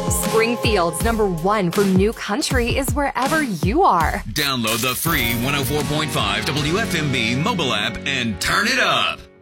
Springfield's #1 for new country is wherever you are. Download the free 104.5 WFMB mobile app and turn it up.